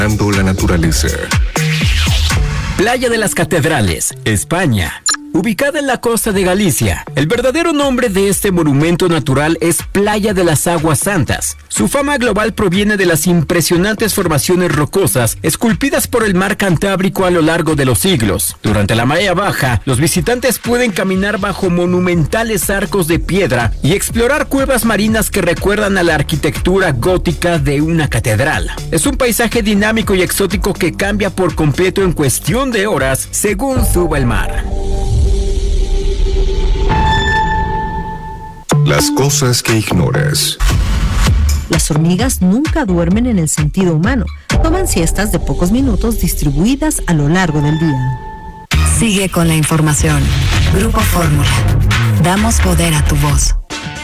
La naturaleza. Playa de las Catedrales, España. Ubicada en la costa de Galicia, el verdadero nombre de este monumento natural es Playa de las Aguas Santas. Su fama global proviene de las impresionantes formaciones rocosas esculpidas por el mar Cantábrico a lo largo de los siglos. Durante la marea baja, los visitantes pueden caminar bajo monumentales arcos de piedra y explorar cuevas marinas que recuerdan a la arquitectura gótica de una catedral. Es un paisaje dinámico y exótico que cambia por completo en cuestión de horas según suba el mar. Las cosas que ignoras. Las hormigas nunca duermen en el sentido humano. Toman siestas de pocos minutos distribuidas a lo largo del día. Sigue con la información. Grupo Fórmula. Damos poder a tu voz.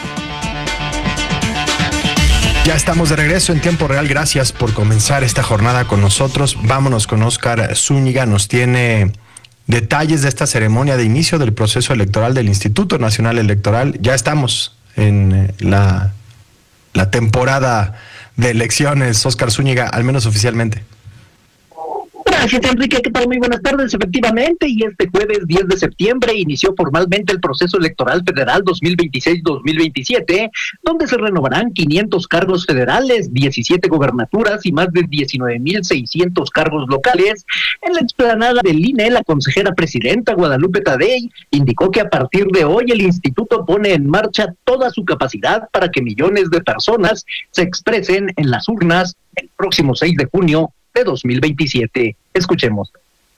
Ya estamos de regreso en tiempo real. Gracias por comenzar esta jornada con nosotros. Vámonos con Óscar Zúñiga. Nos tiene detalles de esta ceremonia de inicio del proceso electoral del Instituto Nacional Electoral. Ya estamos en la temporada de elecciones, Óscar Zúñiga, al menos oficialmente. Gracias, Enrique. ¿Qué tal? Muy buenas tardes. Efectivamente, y este jueves 10 de septiembre inició formalmente el proceso electoral federal 2026-2027, donde se renovarán 500 cargos federales, 17 gobernaturas y más de 19,600 cargos locales. En la explanada del INE, la consejera presidenta Guadalupe Tadei indicó que a partir de hoy el instituto pone en marcha toda su capacidad para que millones de personas se expresen en las urnas el próximo 6 de junio de 2027. Escuchemos.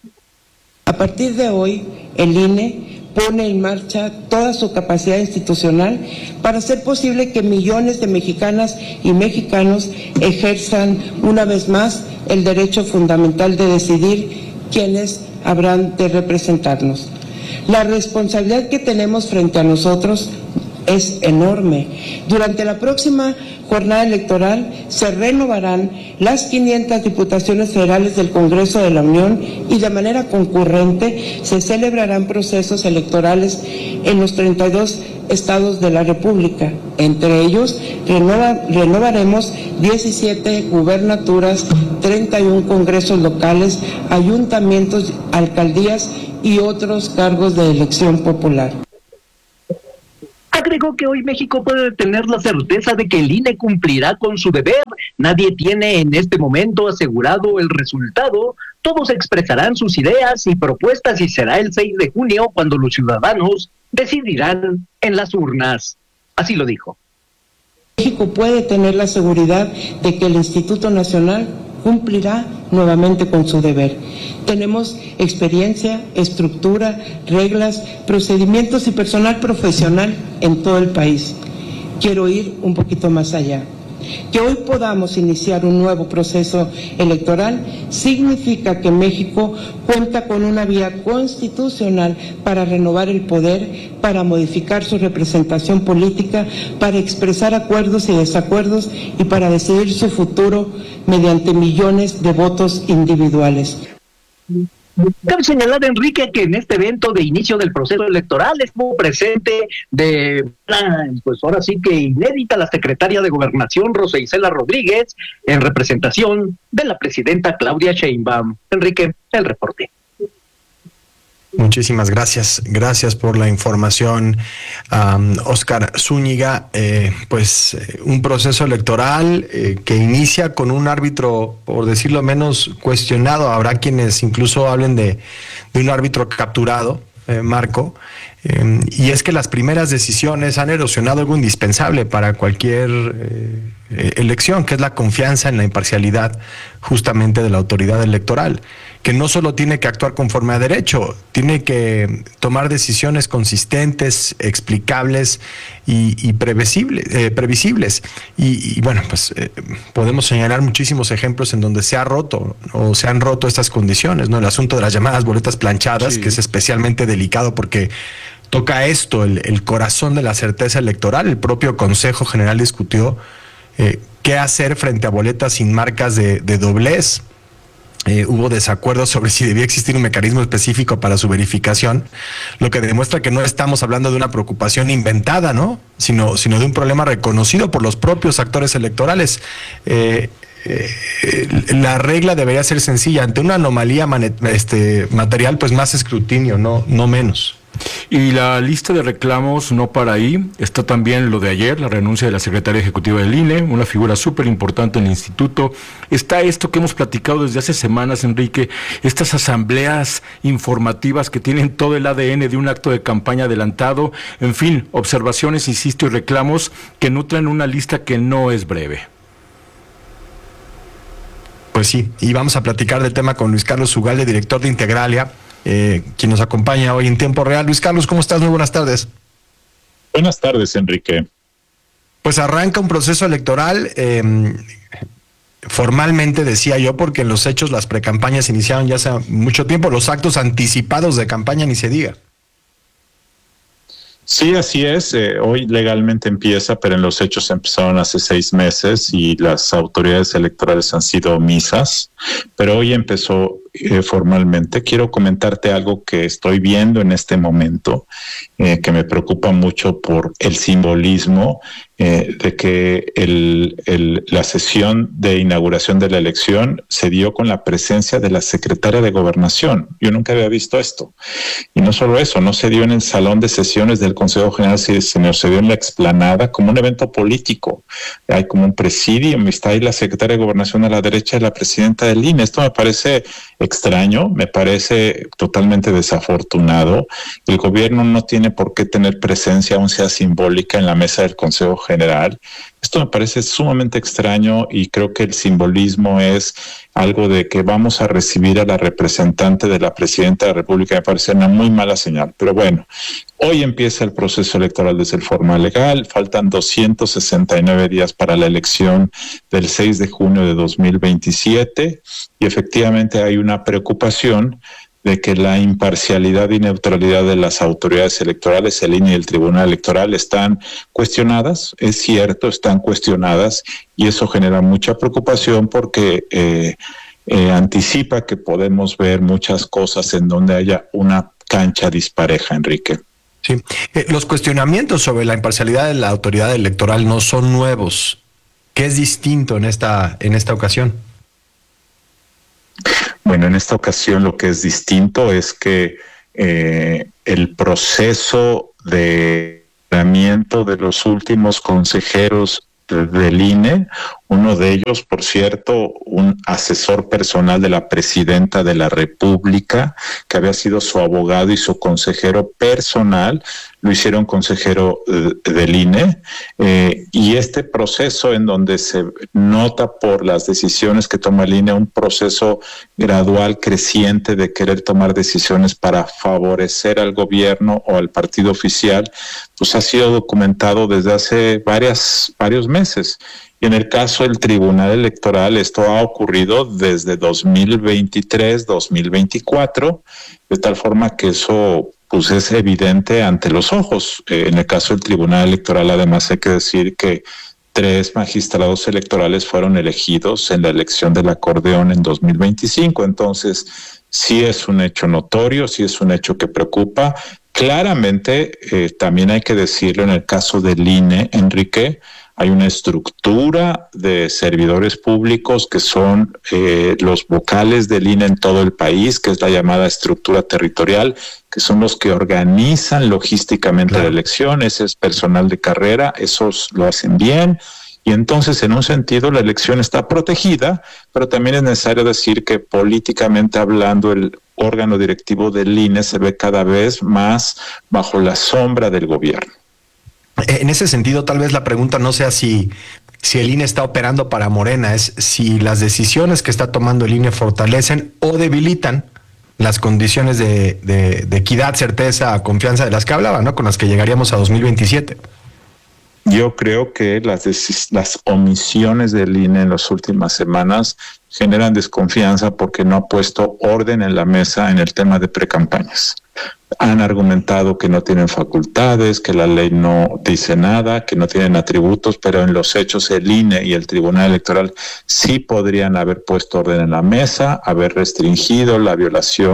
A partir de hoy, el INE pone en marcha toda su capacidad institucional para hacer posible que millones de mexicanas y mexicanos ejerzan una vez más el derecho fundamental de decidir quiénes habrán de representarnos. La responsabilidad que tenemos frente a nosotros es enorme. Durante la próxima jornada electoral se renovarán las 500 diputaciones federales del Congreso de la Unión y de manera concurrente se celebrarán procesos electorales en los 32 estados de la República. Entre ellos, renovaremos 17 gubernaturas, 31 congresos locales, ayuntamientos, alcaldías y otros cargos de elección popular. Agregó que hoy México puede tener la certeza de que el INE cumplirá con su deber. Nadie tiene en este momento asegurado el resultado. Todos expresarán sus ideas y propuestas y será el 6 de junio cuando los ciudadanos decidirán en las urnas. Así lo dijo. México puede tener la seguridad de que el Instituto Nacional cumplirá nuevamente con su deber. Tenemos experiencia, estructura, reglas, procedimientos y personal profesional en todo el país. Quiero ir un poquito más allá. Que hoy podamos iniciar un nuevo proceso electoral significa que México cuenta con una vía constitucional para renovar el poder, para modificar su representación política, para expresar acuerdos y desacuerdos y para decidir su futuro mediante millones de votos individuales. Cabe señalar, Enrique, que en este evento de inicio del proceso electoral estuvo presente pues ahora sí que inédita, la secretaria de Gobernación, Rosa Isela Rodríguez, en representación de la presidenta Claudia Sheinbaum. Enrique, el reporte. Muchísimas gracias. Gracias por la información, Óscar Zúñiga. Un proceso electoral que inicia con un árbitro, por decirlo menos, cuestionado. Habrá quienes incluso hablen de un árbitro capturado, Marco. Y es que las primeras decisiones han erosionado algo indispensable para cualquier elección, que es la confianza en la imparcialidad justamente de la autoridad electoral, que no solo tiene que actuar conforme a derecho, tiene que tomar decisiones consistentes, explicables y previsibles. Y podemos señalar muchísimos ejemplos en donde se han roto estas condiciones, ¿no? El asunto de las llamadas boletas planchadas, sí, que es especialmente delicado porque toca el corazón de la certeza electoral. El propio Consejo General discutió qué hacer frente a boletas sin marcas de doblez. Hubo desacuerdos sobre si debía existir un mecanismo específico para su verificación, lo que demuestra que no estamos hablando de una preocupación inventada, ¿no? Sino de un problema reconocido por los propios actores electorales. la regla debería ser sencilla. Ante una anomalía material, pues más escrutinio, no menos. Y la lista de reclamos no para ahí. Está también lo de ayer, la renuncia de la secretaria ejecutiva del INE, una figura súper importante en el instituto. Está esto que hemos platicado desde hace semanas, Enrique, estas asambleas informativas que tienen todo el ADN de un acto de campaña adelantado. En fin, observaciones, insisto, y reclamos que nutren una lista que no es breve. Pues sí, y vamos a platicar del tema con Luis Carlos Ugalde, director de Integralia, quien nos acompaña hoy en tiempo real. Luis Carlos, ¿cómo estás? Muy buenas tardes. Buenas tardes, Enrique. Pues arranca un proceso electoral, formalmente decía yo, porque en los hechos las precampañas iniciaron ya hace mucho tiempo, los actos anticipados de campaña ni se diga. Sí, así es. Hoy legalmente empieza, pero en los hechos empezaron hace 6 meses y las autoridades electorales han sido omisas. Pero hoy empezó formalmente. Quiero comentarte algo que estoy viendo en este momento, que me preocupa mucho por el simbolismo de que la sesión de inauguración de la elección se dio con la presencia de la secretaria de Gobernación. Yo nunca había visto esto. Y no solo eso, no se dio en el salón de sesiones del Consejo General, sino se dio en la explanada como un evento político. Hay como un presidium, está ahí la secretaria de Gobernación a la derecha de la presidenta del INE. Esto me parece extraño, me parece totalmente desafortunado. El gobierno no tiene por qué tener presencia, aun sea simbólica, en la mesa del Consejo General. Esto me parece sumamente extraño y creo que el simbolismo es algo de que vamos a recibir a la representante de la presidenta de la República. Me parece una muy mala señal, pero bueno, hoy empieza el proceso electoral desde el forma legal, faltan 269 días para la elección del 6 de junio de 2027 y efectivamente hay una preocupación de que la imparcialidad y neutralidad de las autoridades electorales, el INE y el Tribunal Electoral, están cuestionadas. Es cierto, están cuestionadas y eso genera mucha preocupación porque anticipa que podemos ver muchas cosas en donde haya una cancha dispareja, Enrique. Sí, los cuestionamientos sobre la imparcialidad de la autoridad electoral no son nuevos. ¿Qué es distinto en esta ocasión? Bueno, en esta ocasión lo que es distinto es que el proceso de nombramiento de los últimos consejeros del INE, uno de ellos, por cierto, un asesor personal de la presidenta de la República, que había sido su abogado y su consejero personal, lo hicieron consejero del INE, y este proceso en donde se nota por las decisiones que toma el INE un proceso gradual creciente de querer tomar decisiones para favorecer al gobierno o al partido oficial, pues ha sido documentado desde hace varios meses. Y en el caso del Tribunal Electoral, esto ha ocurrido desde 2023, 2024, de tal forma que eso pues es evidente ante los ojos. En el caso del Tribunal Electoral, además, hay que decir que 3 magistrados electorales fueron elegidos en la elección del acordeón en 2025. Entonces, sí es un hecho notorio, sí es un hecho que preocupa. Claramente, también hay que decirlo en el caso del INE, Enrique, hay una estructura de servidores públicos que son los vocales del INE en todo el país, que es la llamada estructura territorial, que son los que organizan logísticamente la elección. Ese es personal de carrera, esos lo hacen bien. Y entonces, en un sentido, la elección está protegida, pero también es necesario decir que políticamente hablando, el órgano directivo del INE se ve cada vez más bajo la sombra del gobierno. En ese sentido, tal vez la pregunta no sea si el INE está operando para Morena, es si las decisiones que está tomando el INE fortalecen o debilitan las condiciones de equidad, certeza, confianza de las que hablaba, ¿no? Con las que llegaríamos a 2027. Yo creo que las omisiones del INE en las últimas semanas generan desconfianza porque no ha puesto orden en la mesa en el tema de precampañas. Han argumentado que no tienen facultades, que la ley no dice nada, que no tienen atributos, pero en los hechos el INE y el Tribunal Electoral sí podrían haber puesto orden en la mesa, haber restringido la violación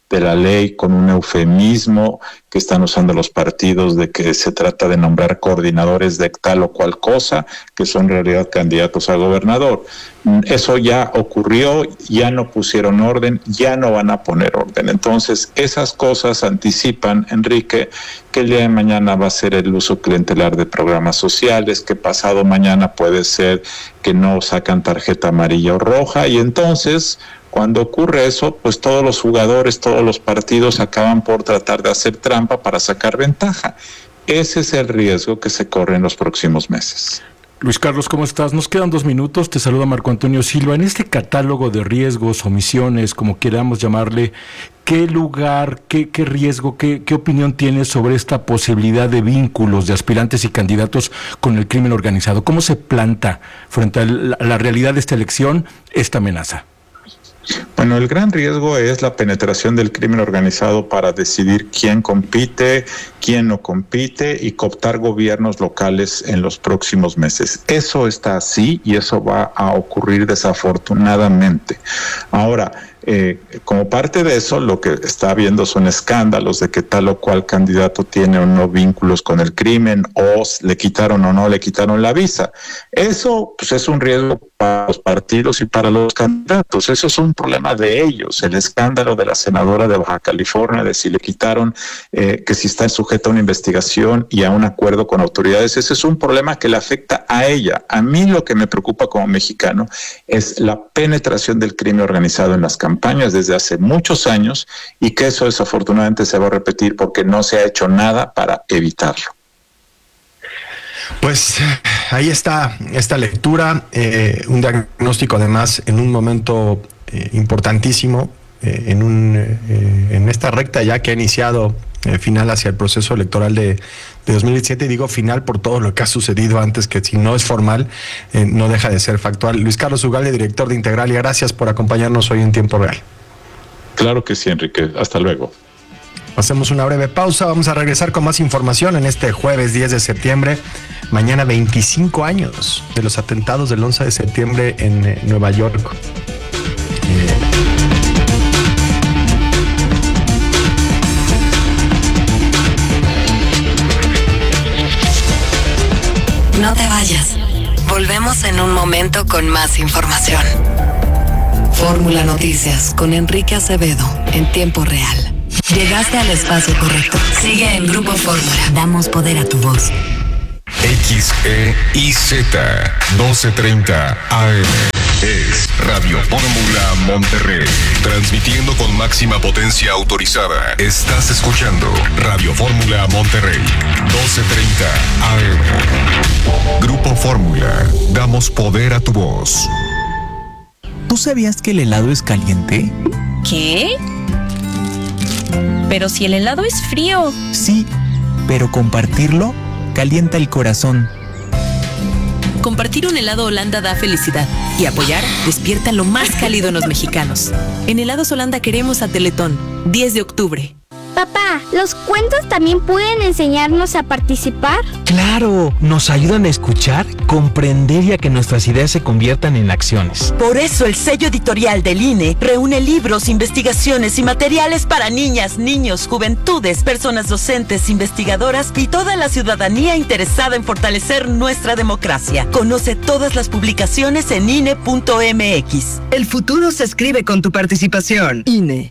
de la ley con un eufemismo que están usando los partidos de que se trata de nombrar coordinadores de tal o cual cosa, que son en realidad candidatos a gobernador. Eso ya ocurrió, ya no pusieron orden, ya no van a poner orden. Entonces, esas cosas anticipan, Enrique, que el día de mañana va a ser el uso clientelar de programas sociales, que pasado mañana puede ser que no sacan tarjeta amarilla o roja, y entonces, cuando ocurre eso, pues todos los jugadores, todos los partidos acaban por tratar de hacer trampa para sacar ventaja. Ese es el riesgo que se corre en los próximos meses. Luis Carlos, ¿cómo estás? Nos quedan 2 minutos. Te saluda Marco Antonio Silva. En este catálogo de riesgos, omisiones, como queramos llamarle, ¿qué lugar, qué riesgo, qué opinión tienes sobre esta posibilidad de vínculos de aspirantes y candidatos con el crimen organizado? ¿Cómo se planta frente a la realidad de esta elección esta amenaza? Bueno, el gran riesgo es la penetración del crimen organizado para decidir quién compite, quién no compite y cooptar gobiernos locales en los próximos meses. Eso está así y eso va a ocurrir desafortunadamente. Ahora, como parte de eso, lo que está habiendo son escándalos de que tal o cual candidato tiene o no vínculos con el crimen, o le quitaron o no le quitaron la visa. Eso pues es un riesgo para los partidos y para los candidatos. Eso es un problema de ellos. El escándalo de la senadora de Baja California, de si le quitaron, que si está sujeta a una investigación y a un acuerdo con autoridades, ese es un problema que le afecta a ella. A mí lo que me preocupa como mexicano es la penetración del crimen organizado en las campañas desde hace muchos años, y que eso desafortunadamente se va a repetir porque no se ha hecho nada para evitarlo. Pues ahí está esta lectura, un diagnóstico además en un momento importantísimo, en esta recta ya que ha iniciado final hacia el proceso electoral de 2017, digo final por todo lo que ha sucedido antes, que si no es formal, no deja de ser factual. Luis Carlos Ugalde, director de Integralia, gracias por acompañarnos hoy en Tiempo Real. Claro que sí, Enrique. Hasta luego. Hacemos una breve pausa, vamos a regresar con más información en este jueves 10 de septiembre. Mañana 25 años de los atentados del 11 de septiembre en Nueva York. No te vayas. Volvemos en un momento con más información. Fórmula Noticias con Enrique Acevedo en tiempo real. Llegaste al espacio correcto. Sigue en Grupo Fórmula. Damos poder a tu voz. XEIZ 1230 AM. Es Radio Fórmula Monterrey. Transmitiendo con máxima potencia autorizada. Estás escuchando Radio Fórmula Monterrey 1230 AM. Grupo Fórmula. Damos poder a tu voz. ¿Tú sabías que el helado es caliente? ¿Qué? Pero si el helado es frío. Sí, pero compartirlo calienta el corazón. Compartir un helado Holanda da felicidad y apoyar despierta lo más cálido en los mexicanos. En Helados Holanda queremos a Teletón, 10 de octubre. Papá, ¿los cuentos también pueden enseñarnos a participar? ¡Claro! Nos ayudan a escuchar, comprender y a que nuestras ideas se conviertan en acciones. Por eso el sello editorial del INE reúne libros, investigaciones y materiales para niñas, niños, juventudes, personas docentes, investigadoras y toda la ciudadanía interesada en fortalecer nuestra democracia. Conoce todas las publicaciones en INE.mx. El futuro se escribe con tu participación. INE.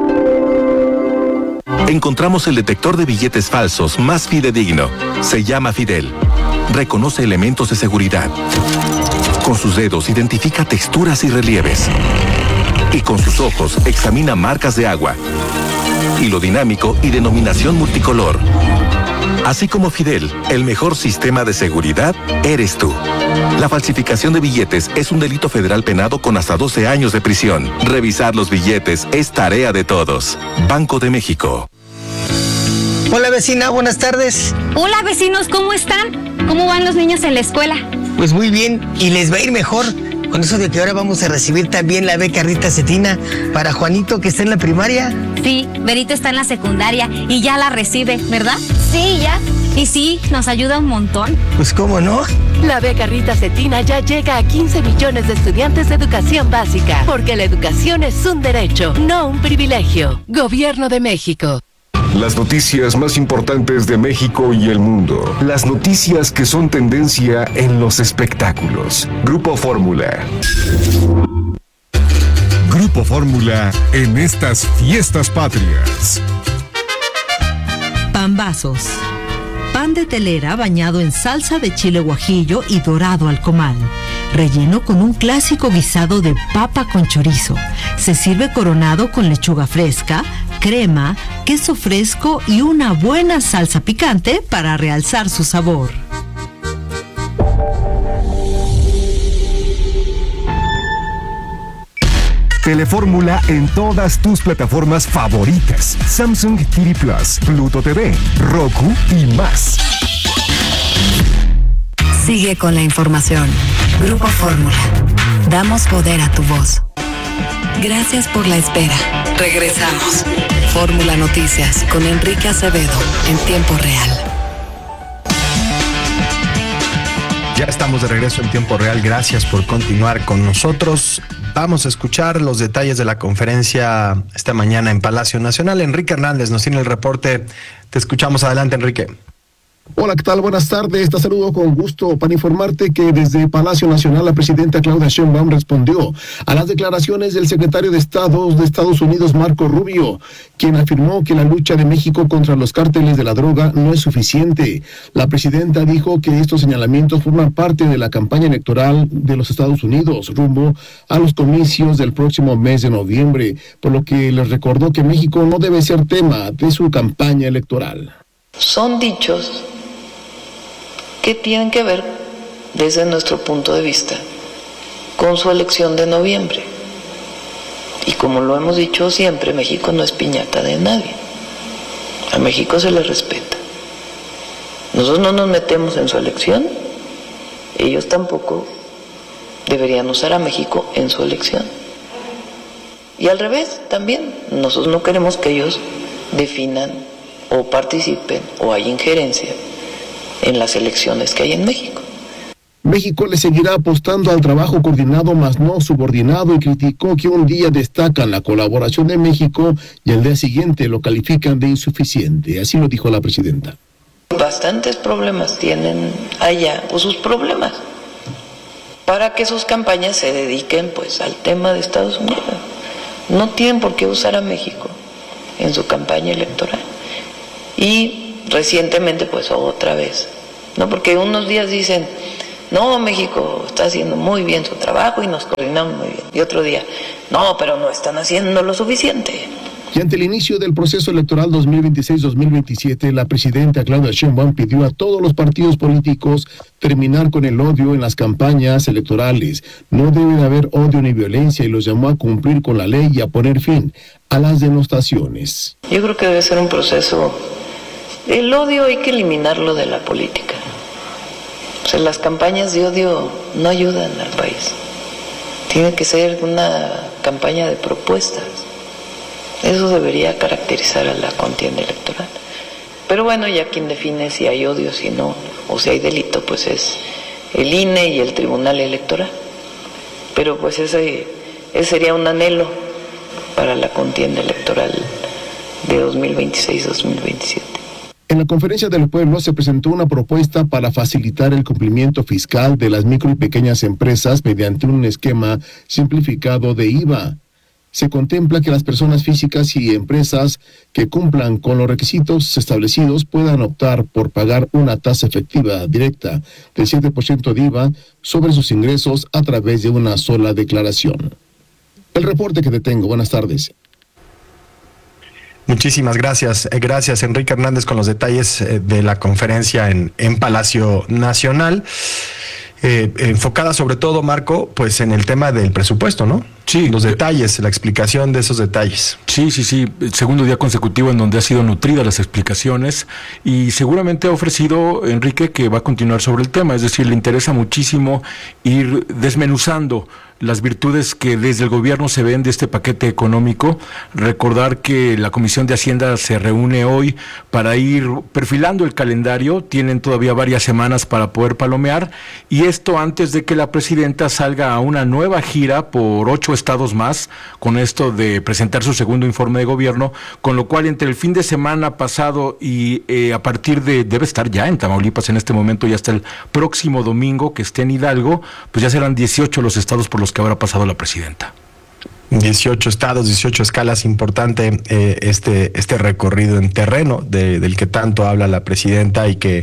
Encontramos el detector de billetes falsos más fidedigno. Se llama Fidel. Reconoce elementos de seguridad. Con sus dedos identifica texturas y relieves. Y con sus ojos examina marcas de agua. Hilo dinámico y denominación multicolor. Así como Fidel, el mejor sistema de seguridad eres tú. La falsificación de billetes es un delito federal penado con hasta 12 años de prisión. Revisar los billetes es tarea de todos. Banco de México. Hola vecina, buenas tardes. Hola vecinos, ¿cómo están? ¿Cómo van los niños en la escuela? Pues muy bien, y les va a ir mejor con eso de que ahora vamos a recibir también la beca Rita Cetina para Juanito, que está en la primaria. Sí, Berito está en la secundaria y ya la recibe, ¿verdad? Sí, ya. Y sí, nos ayuda un montón. Pues cómo no. La beca Rita Cetina ya llega a 15 millones de estudiantes de educación básica, porque la educación es un derecho, no un privilegio. Gobierno de México. Las noticias más importantes de México y el mundo. Las noticias que son tendencia en los espectáculos. Grupo Fórmula. Grupo Fórmula en estas fiestas patrias. Pambazos. Pan de telera bañado en salsa de chile guajillo y dorado al comal. Relleno con un clásico guisado de papa con chorizo. Se sirve coronado con lechuga fresca, crema, queso fresco y una buena salsa picante para realzar su sabor. Telefórmula en todas tus plataformas favoritas. Samsung TV Plus, Pluto TV, Roku y más. Sigue con la información. Grupo Fórmula. Damos poder a tu voz. Gracias por la espera. Regresamos. Fórmula Noticias con Enrique Acevedo en tiempo real. Ya estamos de regreso en tiempo real. Gracias por continuar con nosotros. Vamos a escuchar los detalles de la conferencia esta mañana en Palacio Nacional. Enrique Hernández nos tiene el reporte. Te escuchamos. Adelante, Enrique. Hola, ¿qué tal? Buenas tardes. Te saludo con gusto para informarte que desde Palacio Nacional la presidenta Claudia Sheinbaum respondió a las declaraciones del secretario de Estado de Estados Unidos, Marco Rubio, quien afirmó que la lucha de México contra los cárteles de la droga no es suficiente. La presidenta dijo que estos señalamientos forman parte de la campaña electoral de los Estados Unidos rumbo a los comicios del próximo mes de noviembre, por lo que les recordó que México no debe ser tema de su campaña electoral. Son dichos que tienen que ver, desde nuestro punto de vista, con su elección de noviembre. Y como lo hemos dicho siempre, México no es piñata de nadie. A México se le respeta. Nosotros no nos metemos en su elección, ellos tampoco deberían usar a México en su elección. Y al revés, también, nosotros no queremos que ellos definan o participen o haya injerencia en las elecciones que hay en México. México le seguirá apostando al trabajo coordinado más no subordinado y criticó que un día destacan la colaboración de México y el día siguiente lo califican de insuficiente. Así lo dijo la presidenta. Bastantes problemas tienen allá, o sus problemas, para que sus campañas se dediquen pues al tema de Estados Unidos. No tienen por qué usar a México en su campaña electoral. Y recientemente pues otra vez, ¿no? Porque unos días dicen, no, México está haciendo muy bien su trabajo y nos coordinamos muy bien. Y otro día, no, pero no están haciendo lo suficiente. Y ante el inicio del proceso electoral 2026-2027, la presidenta Claudia Sheinbaum pidió a todos los partidos políticos terminar con el odio en las campañas electorales. No debe haber odio ni violencia y los llamó a cumplir con la ley y a poner fin a las denostaciones. Yo creo que debe ser un proceso. El odio hay que eliminarlo de la política. O sea, las campañas de odio no ayudan al país. Tiene que ser una campaña de propuestas. Eso debería caracterizar a la contienda electoral. Pero bueno, ya quien define si hay odio, si no, o si hay delito, pues es el INE y el Tribunal Electoral. Pero pues ese sería un anhelo para la contienda electoral de 2026-2027. En la Conferencia del Pueblo se presentó una propuesta para facilitar el cumplimiento fiscal de las micro y pequeñas empresas mediante un esquema simplificado de IVA. Se contempla que las personas físicas y empresas que cumplan con los requisitos establecidos puedan optar por pagar una tasa efectiva directa del 7% de IVA sobre sus ingresos a través de una sola declaración. El reporte que te tengo. Buenas tardes. Muchísimas gracias. Gracias, Enrique Hernández, con los detalles de la conferencia en Palacio Nacional. Enfocada sobre todo, Marco, pues en el tema del presupuesto, ¿no? Sí. Los detalles, la explicación de esos detalles. Sí. Segundo día consecutivo en donde ha sido nutrida las explicaciones y seguramente ha ofrecido, Enrique, que va a continuar sobre el tema. Es decir, le interesa muchísimo ir desmenuzando las virtudes que desde el gobierno se ven de este paquete económico. Recordar que la Comisión de Hacienda se reúne hoy para ir perfilando el calendario. Tienen todavía varias semanas para poder palomear, y esto antes de que la presidenta salga a una nueva gira por 8 estados más, con esto de presentar su segundo informe de gobierno, con lo cual entre el fin de semana pasado y a partir de, debe estar ya en Tamaulipas en este momento, y hasta el próximo domingo que esté en Hidalgo, pues ya serán 18 los estados por los que habrá pasado la presidenta. 18 estados, 18 escalas, importante este recorrido en terreno del que tanto habla la presidenta, y que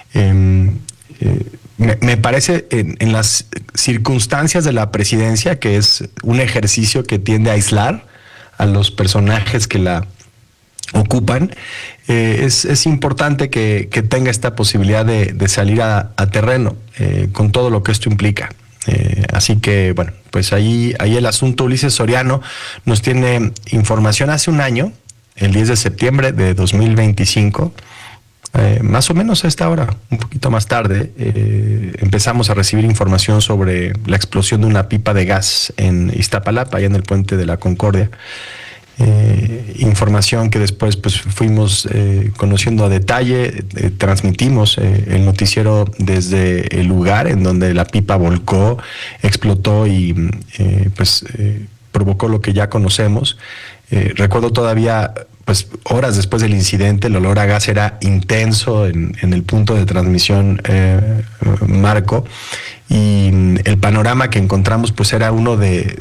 me parece en las circunstancias de la presidencia, que es un ejercicio que tiende a aislar a los personajes que la ocupan, es importante que tenga esta posibilidad de salir a terreno con todo lo que esto implica. Así que, bueno, pues ahí el asunto. Ulises Soriano nos tiene información. Hace un año, el 10 de septiembre de 2025, más o menos a esta hora, un poquito más tarde, empezamos a recibir información sobre la explosión de una pipa de gas en Iztapalapa, allá en el Puente de la Concordia. Información que después pues fuimos conociendo a detalle. Transmitimos el noticiero desde el lugar en donde la pipa volcó, explotó y provocó lo que ya conocemos. Recuerdo todavía, pues horas después del incidente, el olor a gas era intenso en el punto de transmisión Marco, y el panorama que encontramos pues era uno de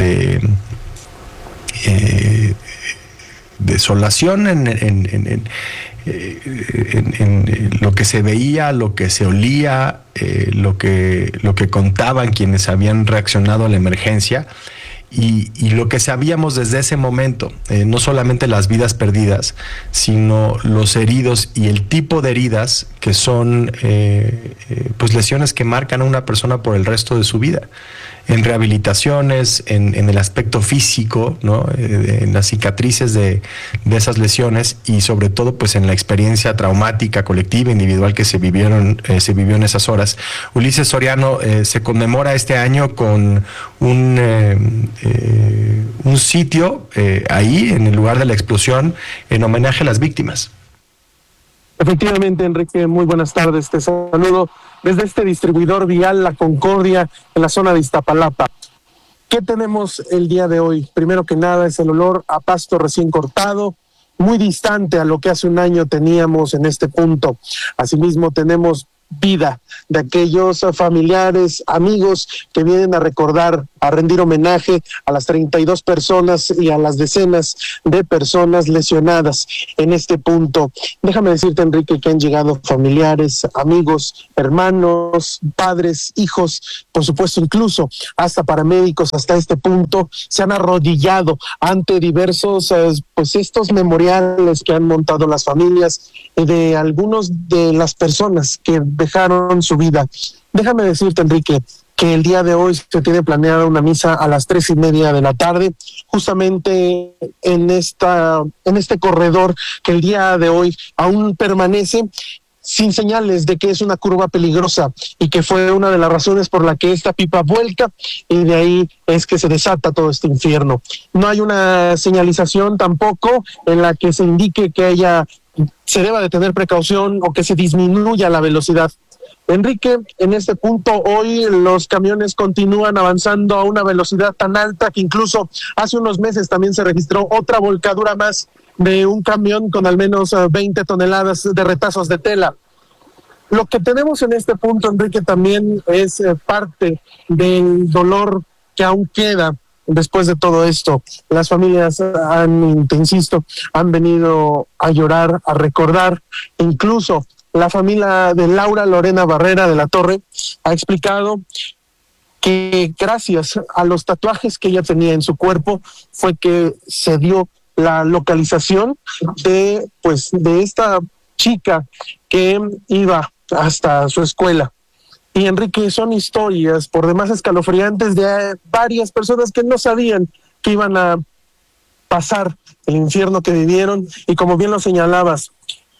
desolación en lo que se veía, lo que se olía, lo que contaban quienes habían reaccionado a la emergencia, y lo que sabíamos desde ese momento, no solamente las vidas perdidas, sino los heridos y el tipo de heridas que son pues lesiones que marcan a una persona por el resto de su vida. En rehabilitaciones, en el aspecto físico, ¿no? En las cicatrices de esas lesiones, y sobre todo pues en la experiencia traumática, colectiva, individual que se vivió en esas horas. Ulises Soriano, se conmemora este año con un sitio ahí en el lugar de la explosión en homenaje a las víctimas. Efectivamente, Enrique, muy buenas tardes. Te saludo desde este distribuidor vial La Concordia, en la zona de Iztapalapa. ¿Qué tenemos el día de hoy? Primero que nada es el olor a pasto recién cortado, muy distante a lo que hace un año teníamos en este punto. Asimismo tenemos vida de aquellos familiares, amigos que vienen a recordar, a rendir homenaje a las 32 personas y a las decenas de personas lesionadas en este punto. Déjame decirte, Enrique, que han llegado familiares, amigos, hermanos, padres, hijos, por supuesto incluso hasta paramédicos hasta este punto, se han arrodillado ante diversos pues estos memoriales que han montado las familias de algunos de las personas que dejaron su vida. Déjame decirte, Enrique, que el día de hoy se tiene planeada una misa a las 3:30 de la tarde, justamente en este corredor que el día de hoy aún permanece sin señales de que es una curva peligrosa, y que fue una de las razones por la que esta pipa vuelca, y de ahí es que se desata todo este infierno. No hay una señalización tampoco en la que se indique que se deba de tener precaución o que se disminuya la velocidad. Enrique, en este punto hoy los camiones continúan avanzando a una velocidad tan alta que incluso hace unos meses también se registró otra volcadura más de un camión con al menos 20 toneladas de retazos de tela. Lo que tenemos en este punto, Enrique, también es parte del dolor que aún queda después de todo esto. Las familias han venido a llorar, a recordar. Incluso la familia de Laura Lorena Barrera de la Torre ha explicado que gracias a los tatuajes que ella tenía en su cuerpo fue que se dio la localización de esta chica que iba hasta su escuela. Y Enrique, son historias por demás escalofriantes de varias personas que no sabían que iban a pasar el infierno que vivieron, y como bien lo señalabas,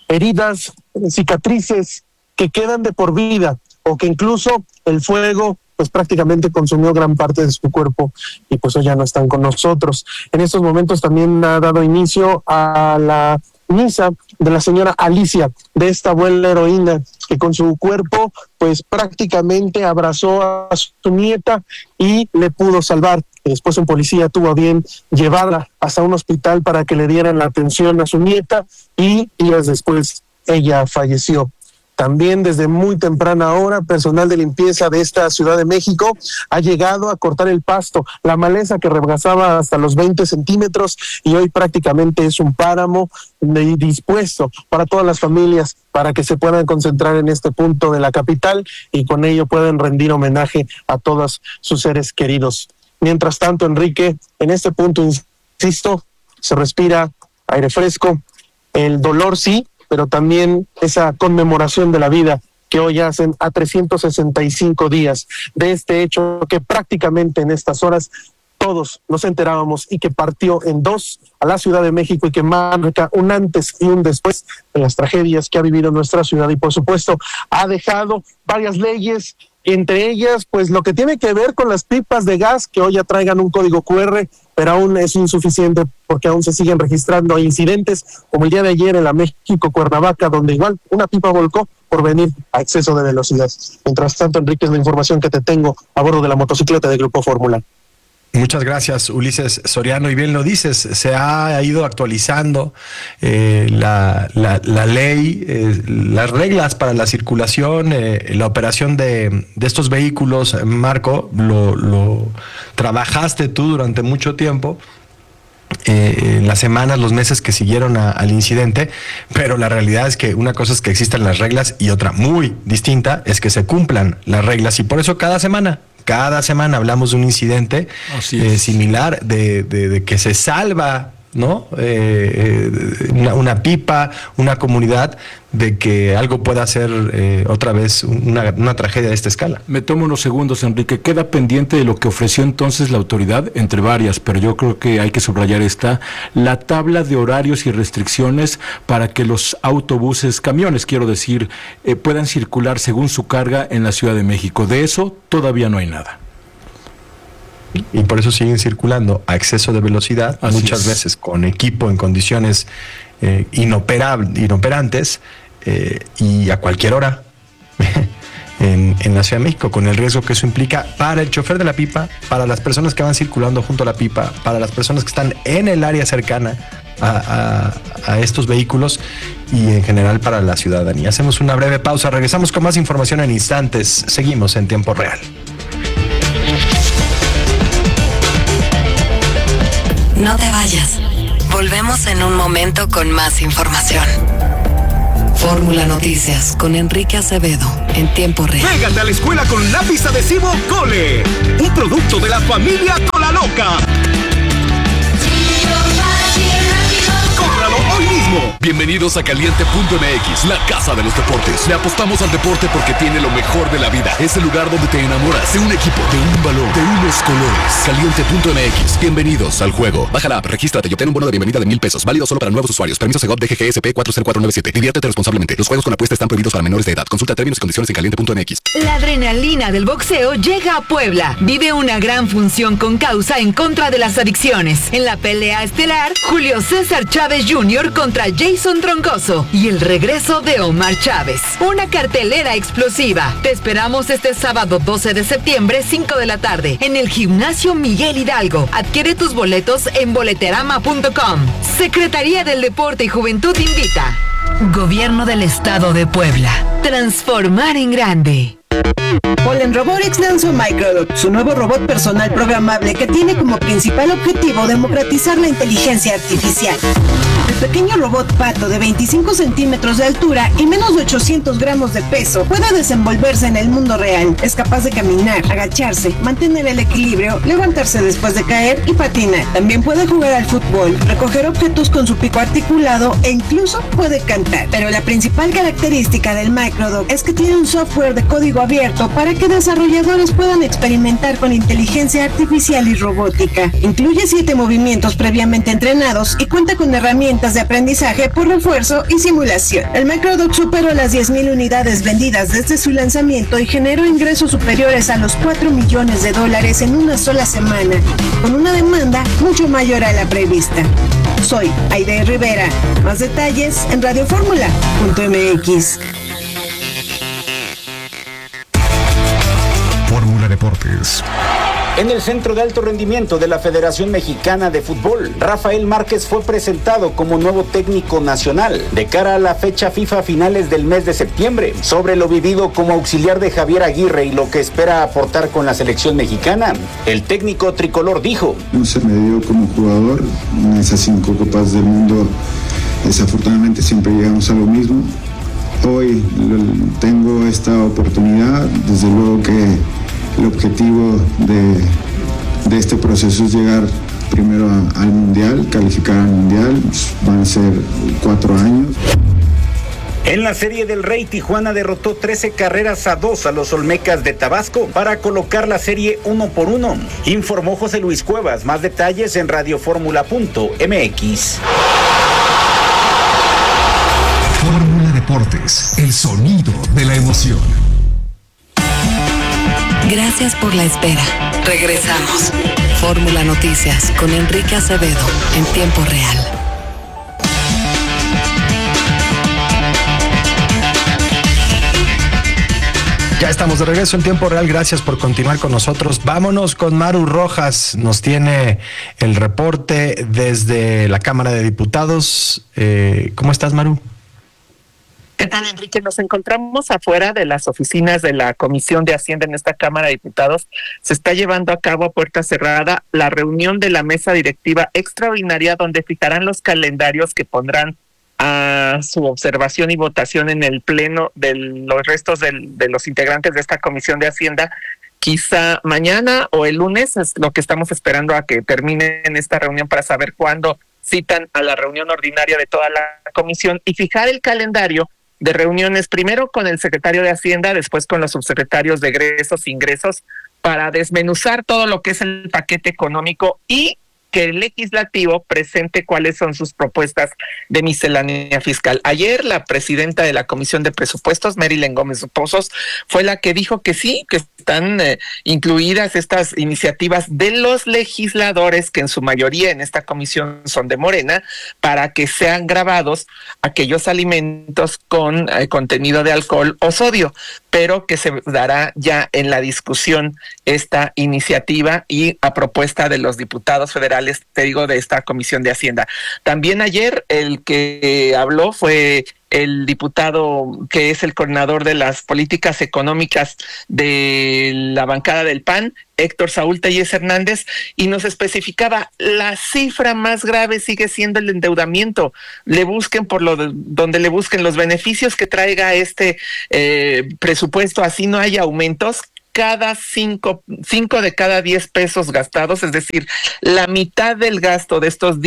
heridas, cicatrices que quedan de por vida, o que incluso el fuego pues prácticamente consumió gran parte de su cuerpo y pues hoy ya no están con nosotros. En estos momentos también ha dado inicio a la misa de la señora Alicia, de esta abuela heroína que con su cuerpo pues prácticamente abrazó a su nieta y le pudo salvar. Y después un policía tuvo a bien llevarla hasta un hospital para que le dieran la atención a su nieta y días después ella falleció. También desde muy temprana hora, personal de limpieza de esta Ciudad de México ha llegado a cortar el pasto, la maleza que rebasaba hasta los 20 centímetros y hoy prácticamente es un páramo dispuesto para todas las familias para que se puedan concentrar en este punto de la capital y con ello puedan rendir homenaje a todos sus seres queridos. Mientras tanto, Enrique, en este punto, insisto, se respira aire fresco, el dolor sí, pero también esa conmemoración de la vida que hoy hacen a 365 días de este hecho que prácticamente en estas horas todos nos enterábamos y que partió en dos a la Ciudad de México y que marca un antes y un después de las tragedias que ha vivido nuestra ciudad y por supuesto ha dejado varias leyes, entre ellas pues lo que tiene que ver con las pipas de gas que hoy ya traigan un código QR, pero aún es insuficiente porque aún se siguen registrando incidentes como el día de ayer en la México-Cuernavaca, donde igual una pipa volcó por venir a exceso de velocidad. Mientras tanto, Enrique, es la información que te tengo a bordo de la motocicleta de Grupo Fórmula. Muchas gracias, Ulises Soriano. Y bien lo dices, se ha ido actualizando la ley, las reglas para la circulación, la operación de estos vehículos. Marco, lo trabajaste tú durante mucho tiempo, las semanas, los meses que siguieron al incidente, pero la realidad es que una cosa es que existan las reglas y otra muy distinta es que se cumplan las reglas y por eso cada semana hablamos de un incidente similar de que se salva, ¿no? Una pipa, una comunidad, de que algo pueda ser otra vez una tragedia de esta escala. Me tomo unos segundos, Enrique. Queda pendiente de lo que ofreció entonces la autoridad, entre varias, pero yo creo que hay que subrayar la tabla de horarios y restricciones para que los autobuses, camiones, quiero decir, puedan circular según su carga en la Ciudad de México. De eso todavía no hay nada. Y por eso siguen circulando a exceso de velocidad, muchas veces con equipo en condiciones inoperantes y a cualquier hora en la Ciudad de México, con el riesgo que eso implica para el chofer de la pipa, para las personas que van circulando junto a la pipa, para las personas que están en el área cercana a estos vehículos y en general para la ciudadanía. Hacemos una breve pausa, regresamos con más información en instantes, seguimos en tiempo real. No te vayas. Volvemos en un momento con más información. Fórmula Noticias con Enrique Acevedo en tiempo real. Pégate a la escuela con lápiz adhesivo Cole, un producto de la familia Cola Loca. ¡Cómpralo hoy mismo! Bienvenidos a Caliente.mx, la casa de los deportes. Le apostamos al deporte porque tiene lo mejor de la vida. Es el lugar donde te enamoras de un equipo, de un balón, de unos colores. Caliente.mx. Bienvenidos al juego. Baja la app, regístrate y obtén un bono de bienvenida de $1,000. Válido solo para nuevos usuarios. Permiso Segov DGGSP 40497. Diviértete responsablemente. Los juegos con apuesta están prohibidos para menores de edad. Consulta términos y condiciones en Caliente.mx. La adrenalina del boxeo llega a Puebla. Vive una gran función con causa en contra de las adicciones. En la pelea estelar, Julio César Chávez Jr. contra Jason Troncoso y el regreso de Omar Chávez. Una cartelera explosiva. Te esperamos este sábado 12 de septiembre, 5 de la tarde, en el Gimnasio Miguel Hidalgo. Adquiere tus boletos en boleterama.com. Secretaría del Deporte y Juventud invita. Gobierno del Estado de Puebla. Transformar en grande. Polen Robotics lanzó Microdot, su nuevo robot personal programable que tiene como principal objetivo democratizar la inteligencia artificial. El pequeño robot pato de 25 centímetros de altura y menos de 800 gramos de peso puede desenvolverse en el mundo real. Es capaz de caminar, agacharse, mantener el equilibrio, levantarse después de caer y patinar. También puede jugar al fútbol, recoger objetos con su pico articulado e incluso puede cantar. Pero la principal característica del Microdot es que tiene un software de código abierto para que desarrolladores puedan experimentar con inteligencia artificial y robótica. Incluye 7 movimientos previamente entrenados y cuenta con herramientas de aprendizaje por refuerzo y simulación. El Microdock superó las 10,000 unidades vendidas desde su lanzamiento y generó ingresos superiores a los $4 millones en una sola semana, con una demanda mucho mayor a la prevista. Soy Aide Rivera. Más detalles en radioformula.mx. Fórmula Deportes. En el Centro de Alto Rendimiento de la Federación Mexicana de Fútbol, Rafael Márquez fue presentado como nuevo técnico nacional de cara a la fecha FIFA a finales del mes de septiembre. Sobre lo vivido como auxiliar de Javier Aguirre y lo que espera aportar con la selección mexicana, el técnico tricolor dijo: no se me dio como jugador en esas 5 Copas del Mundo. Desafortunadamente siempre llegamos a lo mismo. Hoy tengo esta oportunidad, desde luego que el objetivo de este proceso es llegar primero al Mundial, calificar al Mundial, van a ser 4 años. En la Serie del Rey, Tijuana derrotó 13-2 a los Olmecas de Tabasco para colocar la serie 1-1. Informó José Luis Cuevas. Más detalles en radioformula.mx. Fórmula Deportes, el sonido de la emoción. Gracias por la espera. Regresamos. Fórmula Noticias con Enrique Acevedo en tiempo real. Ya estamos de regreso en tiempo real. Gracias por continuar con nosotros. Vámonos con Maru Rojas. Nos tiene el reporte desde la Cámara de Diputados. ¿Cómo estás, Maru? ¿Qué tal, Enrique? Nos encontramos afuera de las oficinas de la Comisión de Hacienda en esta Cámara de Diputados. Se está llevando a cabo a puerta cerrada la reunión de la mesa directiva extraordinaria, donde fijarán los calendarios que pondrán a su observación y votación en el pleno de los restos de los integrantes de esta Comisión de Hacienda. Quizá mañana o el lunes es lo que estamos esperando a que termine en esta reunión para saber cuándo citan a la reunión ordinaria de toda la comisión y fijar el calendario de reuniones, primero con el secretario de Hacienda, después con los subsecretarios de egresos, ingresos, para desmenuzar todo lo que es el paquete económico y que el legislativo presente cuáles son sus propuestas de miscelánea fiscal. Ayer la presidenta de la Comisión de Presupuestos, Marilyn Gómez Pozos, fue la que dijo que sí, que están incluidas estas iniciativas de los legisladores, que en su mayoría en esta comisión son de Morena, para que sean grabados aquellos alimentos con contenido de alcohol o sodio, pero que se dará ya en la discusión esta iniciativa y a propuesta de los diputados federales, te digo, de esta Comisión de Hacienda. También ayer el que habló fue el diputado que es el coordinador de las políticas económicas de la bancada del PAN, Héctor Saúl Tellez Hernández, y nos especificaba la cifra más grave sigue siendo el endeudamiento. Le busquen donde le busquen los beneficios que traiga este presupuesto, así no haya aumentos. Cada 5 de cada 10 pesos gastados, es decir, la mitad del gasto de estos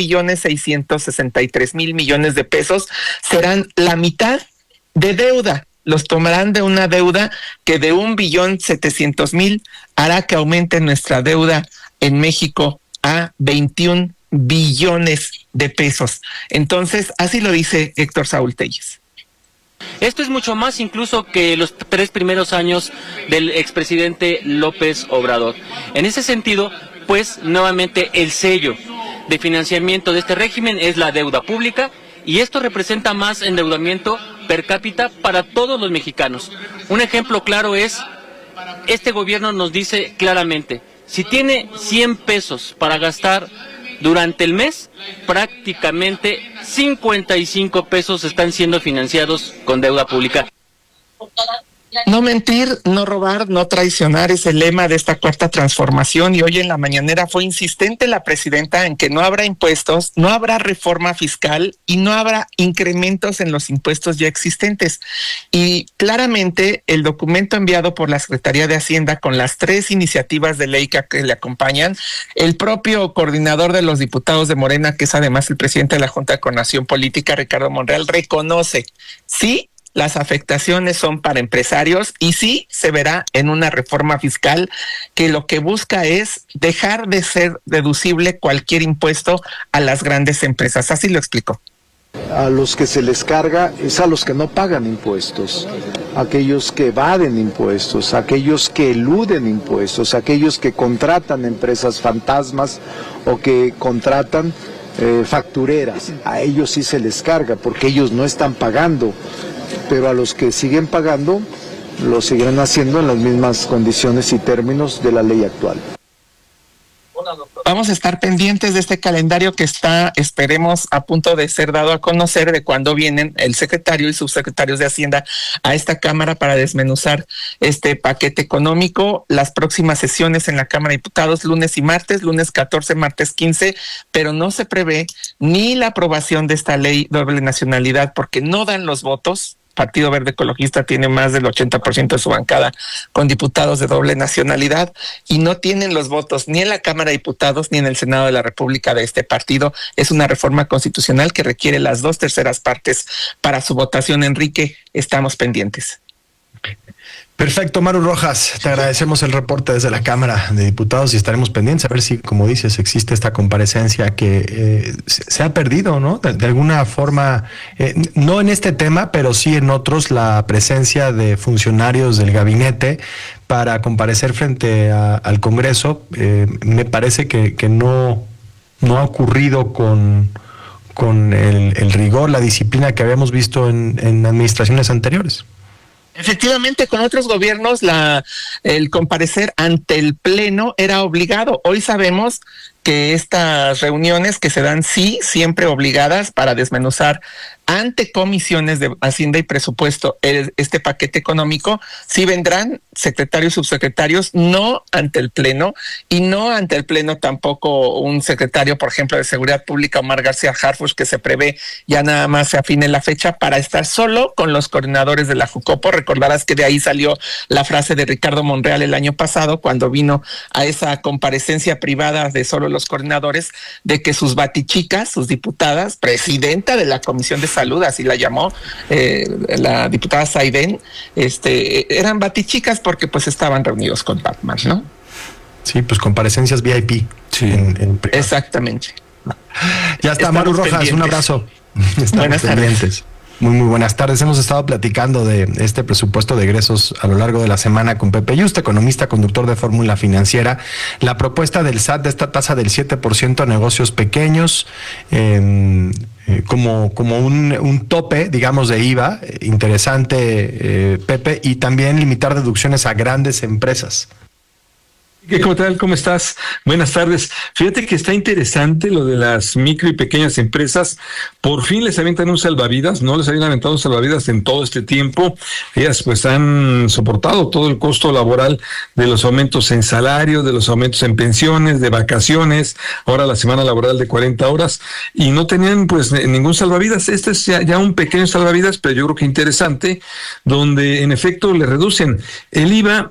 10,663,000 millones de pesos serán la mitad de deuda. Los tomarán de una deuda que de 1,700,000 hará que aumente nuestra deuda en México a 21 billones de pesos. Entonces, así lo dice Héctor Saúl Tellez. Esto es mucho más incluso que los 3 primeros años del expresidente López Obrador. En ese sentido, pues nuevamente el sello de financiamiento de este régimen es la deuda pública, y esto representa más endeudamiento per cápita para todos los mexicanos. Un ejemplo claro es, este gobierno nos dice claramente, si tiene 100 pesos para gastar durante el mes, prácticamente 55 pesos están siendo financiados con deuda pública. No mentir, no robar, no traicionar es el lema de esta cuarta transformación, y hoy en la mañanera fue insistente la presidenta en que no habrá impuestos, no habrá reforma fiscal y no habrá incrementos en los impuestos ya existentes. Y claramente el documento enviado por la Secretaría de Hacienda con las 3 iniciativas de ley que le acompañan, el propio coordinador de los diputados de Morena, que es además el presidente de la Junta de Coordinación Política, Ricardo Monreal, reconoce, sí, las afectaciones son para empresarios y sí se verá en una reforma fiscal que lo que busca es dejar de ser deducible cualquier impuesto a las grandes empresas. Así lo explico. A los que se les carga es a los que no pagan impuestos, aquellos que evaden impuestos, aquellos que eluden impuestos, aquellos que contratan empresas fantasmas o que contratan factureras. A ellos sí se les carga porque ellos no están pagando, pero a los que siguen pagando lo seguirán haciendo en las mismas condiciones y términos de la ley actual. Vamos a estar pendientes de este calendario que está, esperemos, a punto de ser dado a conocer de cuándo vienen el secretario y subsecretarios de Hacienda a esta Cámara para desmenuzar este paquete económico. Las próximas sesiones en la Cámara de Diputados, lunes y martes, lunes 14, martes 15, pero no se prevé ni la aprobación de esta ley doble nacionalidad porque no dan los votos. Partido Verde Ecologista tiene más del 80% de su bancada con diputados de doble nacionalidad y no tienen los votos ni en la Cámara de Diputados ni en el Senado de la República de este partido. Es una reforma constitucional que requiere las 2/3 partes para su votación. Enrique, estamos pendientes. Perfecto, Maru Rojas, te agradecemos el reporte desde la Cámara de Diputados y estaremos pendientes a ver si, como dices, existe esta comparecencia que se ha perdido, ¿no? De alguna forma, no en este tema, pero sí en otros, la presencia de funcionarios del gabinete para comparecer frente al Congreso. Me parece que no ha ocurrido con el rigor, la disciplina que habíamos visto en administraciones anteriores. Efectivamente, con otros gobiernos el comparecer ante el Pleno era obligado. Hoy sabemos que estas reuniones que se dan siempre obligadas para desmenuzar ante comisiones de Hacienda y Presupuesto este paquete económico, sí vendrán secretarios, subsecretarios, no ante el Pleno, y no ante el Pleno tampoco un secretario, por ejemplo, de Seguridad Pública, Omar García Harfuch, que se prevé ya nada más se afine la fecha para estar solo con los coordinadores de la Jucopo. Recordarás que de ahí salió la frase de Ricardo Monreal el año pasado, cuando vino a esa comparecencia privada de solo los coordinadores, de que sus batichicas, sus diputadas, presidenta de la Comisión de Salud, así la llamó la diputada Saidén, eran batichicas porque pues estaban reunidos con Batman, ¿no? Sí, pues comparecencias VIP. Sí. Exactamente. Ya está, Maru Rojas, pendientes. Un abrazo. Estamos pendientes. Muy buenas tardes. Hemos estado platicando de este presupuesto de egresos a lo largo de la semana con Pepe Yuste, economista, conductor de Fórmula Financiera. La propuesta del SAT de esta tasa del 7% a negocios pequeños, como un tope, digamos, de IVA, interesante, Pepe, y también limitar deducciones a grandes empresas. ¿Cómo tal? ¿Cómo estás? Buenas tardes. Fíjate que está interesante lo de las micro y pequeñas empresas. Por fin les avientan un salvavidas, no les habían aventado un salvavidas en todo este tiempo. Ellas pues han soportado todo el costo laboral de los aumentos en salario, de los aumentos en pensiones, de vacaciones, ahora la semana laboral de 40 horas, y no tenían pues ningún salvavidas. Este es ya un pequeño salvavidas, pero yo creo que interesante, donde en efecto le reducen el IVA.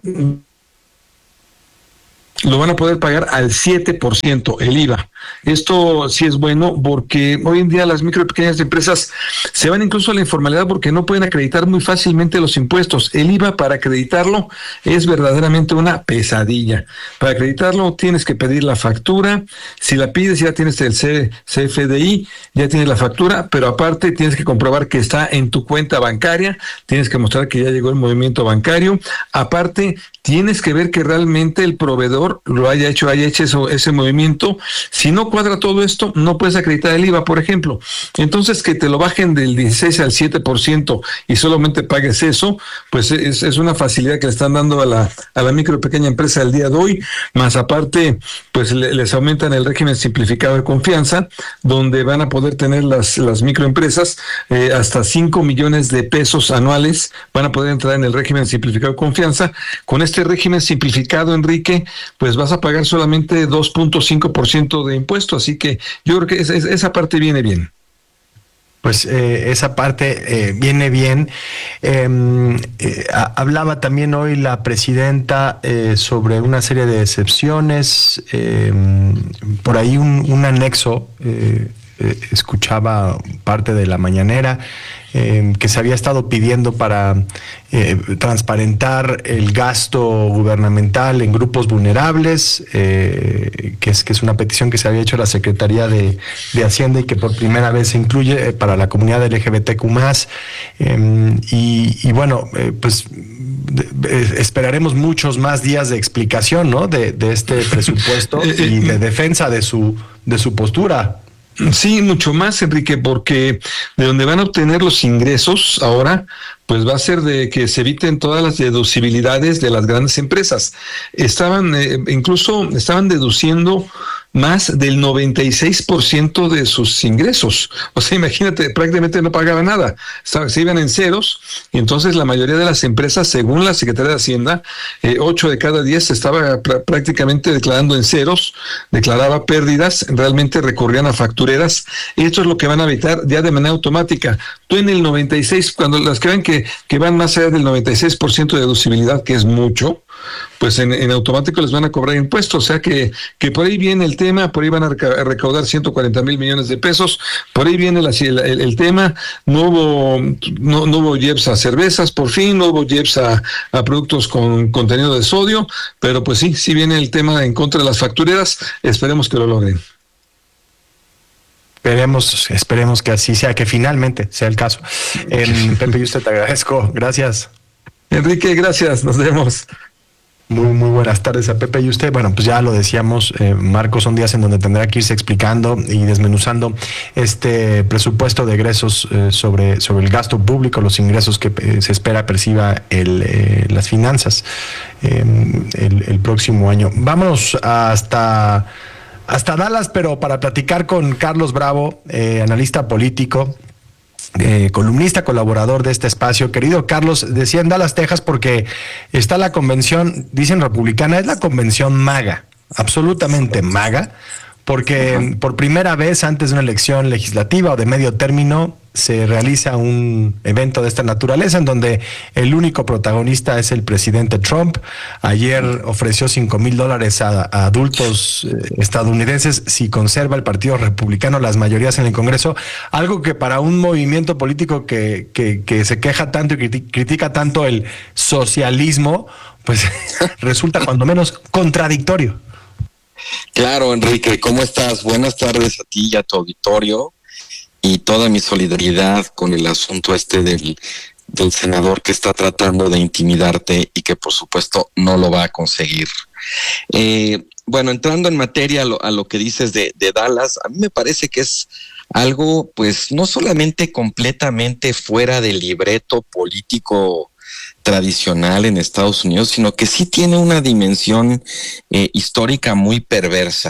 Lo van a poder pagar al 7% el IVA. Esto sí es bueno porque hoy en día las micro y pequeñas empresas se van incluso a la informalidad porque no pueden acreditar muy fácilmente los impuestos. El IVA, para acreditarlo, es verdaderamente una pesadilla. Para acreditarlo tienes que pedir la factura. Si la pides ya tienes el CFDI, ya tienes la factura, pero aparte tienes que comprobar que está en tu cuenta bancaria, tienes que mostrar que ya llegó el movimiento bancario. Aparte, tienes que ver que realmente el proveedor lo haya hecho ese movimiento. Si no cuadra todo esto, no puedes acreditar el IVA, por ejemplo. Entonces, que te lo bajen del 16 al 7% y solamente pagues eso, pues es una facilidad que le están dando a la micro y pequeña empresa el día de hoy. Más aparte, pues les aumentan el régimen simplificado de confianza, donde van a poder tener las microempresas hasta 5 millones de pesos anuales, van a poder entrar en el régimen simplificado de confianza. Con este régimen simplificado, Enrique, pues vas a pagar solamente 2.5% de impuesto, así que yo creo que esa parte viene bien. Pues esa parte viene bien. Hablaba también hoy la presidenta sobre una serie de excepciones, por ahí un anexo escuchaba parte de la mañanera, que se había estado pidiendo para transparentar el gasto gubernamental en grupos vulnerables, que es una petición que se había hecho a la Secretaría de Hacienda y que por primera vez se incluye para la comunidad LGBTQ+. Y bueno, pues esperaremos muchos más días de explicación, ¿no?, de este presupuesto y de defensa de su postura. Sí, mucho más, Enrique, porque de donde van a obtener los ingresos ahora, pues va a ser de que se eviten todas las deducibilidades de las grandes empresas. Incluso estaban deduciendo más del 96% de sus ingresos. O sea, imagínate, prácticamente no pagaban nada. Se iban en ceros, y entonces la mayoría de las empresas, según la Secretaría de Hacienda, 8 de cada 10 estaba prácticamente declarando en ceros, declaraba pérdidas, realmente recurrían a factureras, y esto es lo que van a evitar ya de manera automática. Tú en el 96, cuando las que ven que van más allá del 96% de deducibilidad, que es mucho, pues en automático les van a cobrar impuestos. O sea que por ahí viene el tema, por ahí van a recaudar 140,000 millones de pesos, por ahí viene el tema. No hubo IEPS a cervezas, por fin, no hubo IEPS a productos con contenido de sodio, pero pues sí viene el tema en contra de las factureras. Esperemos que lo logren. Esperemos que así sea, que finalmente sea el caso. Pepe Yuste, te agradezco. Gracias. Enrique, gracias. Nos vemos. Muy buenas tardes a Pepe y usted. Bueno, pues ya lo decíamos, Marco, son días en donde tendrá que irse explicando y desmenuzando este presupuesto de egresos sobre el gasto público, los ingresos que se espera perciba las finanzas el próximo año. Vámonos hasta Dallas, pero para platicar con Carlos Bravo, analista político, columnista, colaborador de este espacio. Querido Carlos, decía en Dallas, Texas, porque está la convención, dicen republicana, es la convención MAGA, absolutamente MAGA, porque por primera vez antes de una elección legislativa o de medio término se realiza un evento de esta naturaleza en donde el único protagonista es el presidente Trump. Ayer ofreció $5,000 a adultos estadounidenses si conserva el Partido Republicano las mayorías en el Congreso, algo que para un movimiento político que se queja tanto y critica tanto el socialismo, pues resulta cuando menos contradictorio. Claro, Enrique, ¿cómo estás? Buenas tardes a ti y a tu auditorio, y toda mi solidaridad con el asunto del senador que está tratando de intimidarte y que por supuesto no lo va a conseguir. Bueno, entrando en materia a lo que dices de Dallas, a mí me parece que es algo pues no solamente completamente fuera del libreto político tradicional en Estados Unidos, sino que sí tiene una dimensión histórica muy perversa.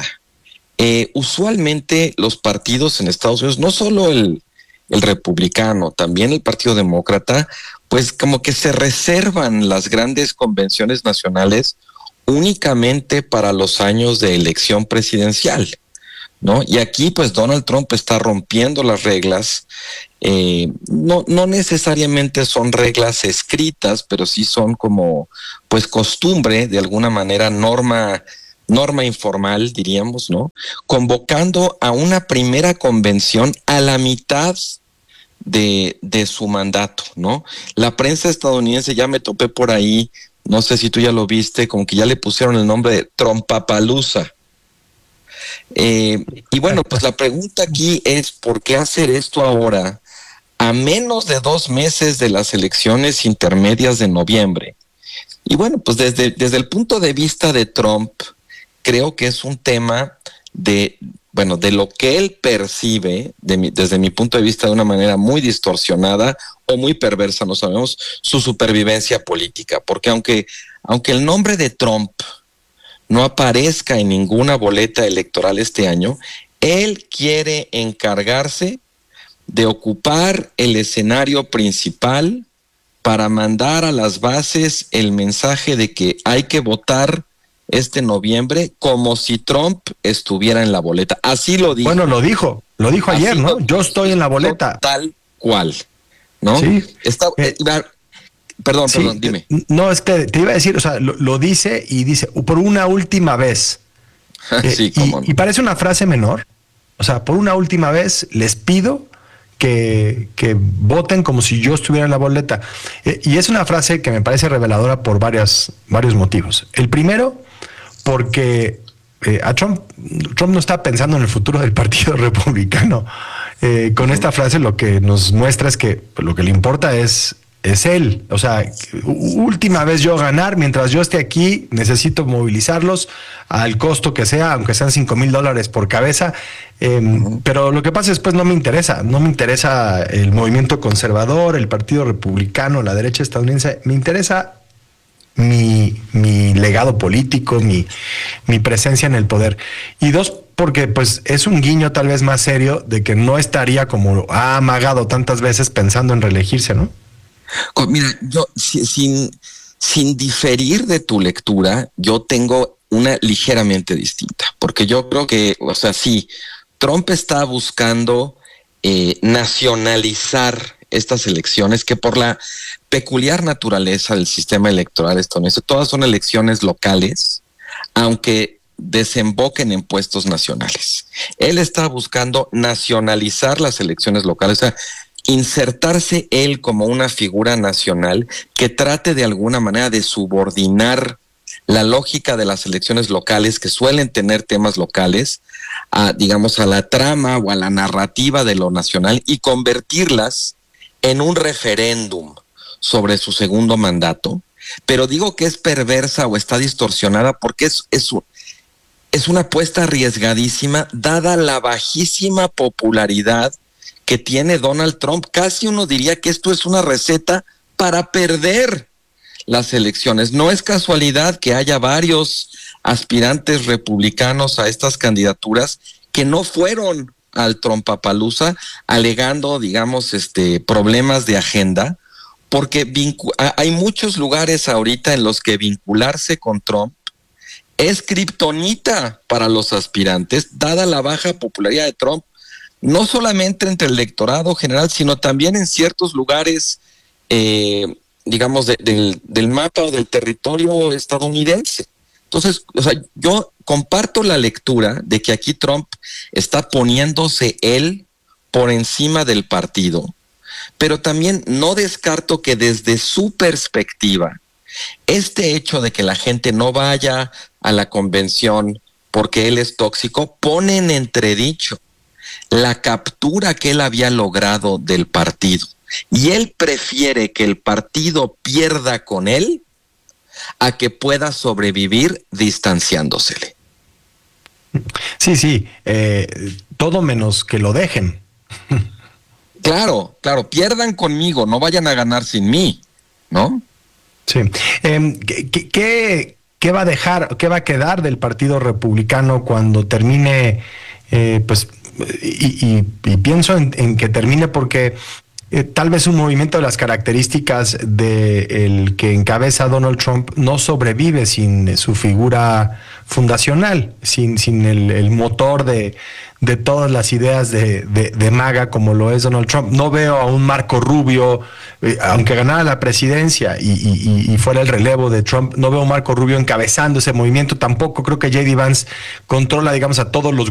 Usualmente los partidos en Estados Unidos, no solo el republicano, también el Partido Demócrata, pues como que se reservan las grandes convenciones nacionales únicamente para los años de elección presidencial, ¿no? Y aquí pues Donald Trump está rompiendo las reglas. No necesariamente son reglas escritas, pero sí son como pues costumbre, de alguna manera norma informal, diríamos, ¿no? Convocando a una primera convención a la mitad de su mandato, ¿no? La prensa estadounidense, ya me topé por ahí, no sé si tú ya lo viste, como que ya le pusieron el nombre de Trumpapalooza. Y bueno, pues la pregunta aquí es, ¿por qué hacer esto ahora, a menos de 2 meses de las elecciones intermedias de noviembre? Y bueno, pues desde el punto de vista de Trump, creo que es un tema de lo que él percibe, desde mi punto de vista, de una manera muy distorsionada o muy perversa, no sabemos, su supervivencia política. Porque aunque el nombre de Trump no aparezca en ninguna boleta electoral este año, él quiere encargarse de ocupar el escenario principal para mandar a las bases el mensaje de que hay que votar este noviembre como si Trump estuviera en la boleta. Así lo dijo. Bueno, lo dijo ayer, ¿no? Yo estoy en la boleta. Tal cual, ¿no? Sí. Perdón, dime. No, es que te iba a decir, o sea, lo dice y dice, por una última vez. Sí, y parece una frase menor, O sea, por una última vez les pido que voten como si yo estuviera en la boleta. Y es una frase que me parece reveladora por varios motivos. El primero, porque a Trump no está pensando en el futuro del Partido Republicano. Con esta frase lo que nos muestra es que lo que le importa es él. O sea, última vez yo ganar, mientras yo esté aquí, necesito movilizarlos al costo que sea, aunque sean $5,000 por cabeza. Pero lo que pasa es, pues, no me interesa el movimiento conservador, el Partido Republicano, la derecha estadounidense. Me interesa mi legado político, mi presencia en el poder. Y dos, porque pues es un guiño tal vez más serio de que no estaría, como ha amagado tantas veces, pensando en reelegirse, ¿no? Mira, yo sin diferir de tu lectura, yo tengo una ligeramente distinta, porque yo creo que, o sea, sí, Trump está buscando nacionalizar estas elecciones, que por la peculiar naturaleza del sistema electoral estadounidense, todas son elecciones locales, aunque desemboquen en puestos nacionales. Él está buscando nacionalizar las elecciones locales, o sea, insertarse él como una figura nacional que trate de alguna manera de subordinar la lógica de las elecciones locales, que suelen tener temas locales, a la trama o a la narrativa de lo nacional, y convertirlas en un referéndum sobre su segundo mandato. Pero digo que es perversa o está distorsionada porque es una apuesta arriesgadísima, dada la bajísima popularidad que tiene Donald Trump. Casi uno diría que esto es una receta para perder las elecciones. No es casualidad que haya varios aspirantes republicanos a estas candidaturas que no fueron al Trumpapalooza alegando, problemas de agenda, porque hay muchos lugares ahorita en los que vincularse con Trump es kriptonita para los aspirantes, dada la baja popularidad de Trump, no solamente entre el electorado general, sino también en ciertos lugares, del mapa o del territorio estadounidense. Entonces, yo comparto la lectura de que aquí Trump está poniéndose él por encima del partido, pero también no descarto que desde su perspectiva, este hecho de que la gente no vaya a la convención porque él es tóxico, pone en entredicho la captura que él había logrado del partido. Y él prefiere que el partido pierda con él a que pueda sobrevivir distanciándosele. Sí, todo menos que lo dejen. Claro, pierdan conmigo, no vayan a ganar sin mí, ¿no? Sí. ¿Qué va a dejar, qué va a quedar del Partido Republicano cuando termine, y pienso en que termine porque tal vez un movimiento de las características del que encabeza Donald Trump no sobrevive sin su figura fundacional, sin el motor de todas las ideas de MAGA como lo es Donald Trump. No veo a un Marco Rubio, aunque ganara la presidencia y fuera el relevo de Trump, no veo a un Marco Rubio encabezando ese movimiento. Tampoco creo que J.D. Vance controla, a todos los